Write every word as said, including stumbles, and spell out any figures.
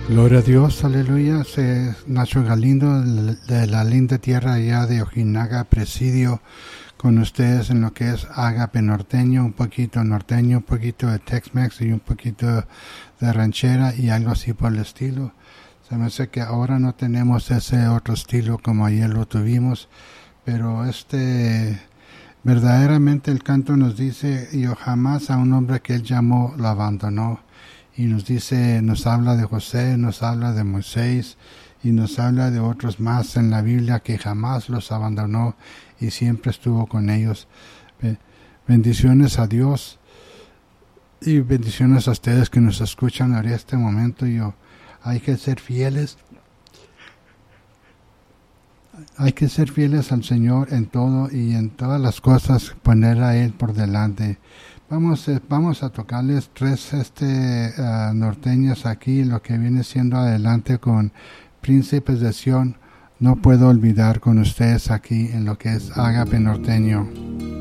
Gloria a Dios, aleluya. Se Nacho Galindo de la linda tierra allá de Ojinaga, Presidio, con ustedes en lo que es ágape norteño, un poquito norteño, un poquito de Tex-Mex y un poquito de ranchera y algo así por el estilo. Se me hace que ahora no tenemos ese otro estilo como ayer lo tuvimos, pero este verdaderamente el canto nos dice: yo jamás a un hombre que él llamó lo abandonó. Y nos dice, nos habla de José, nos habla de Moisés y nos habla de otros más en la Biblia que jamás los abandonó y siempre estuvo con ellos. Bendiciones a Dios y bendiciones a ustedes que nos escuchan en este momento. Yo, hay que ser fieles. Hay que ser fieles al Señor en todo y en todas las cosas, poner a Él por delante. Vamos, eh, vamos a tocarles tres este, uh, norteños aquí, lo que viene siendo adelante con Príncipes de Sion. No puedo olvidar con ustedes aquí en lo que es ágape norteño.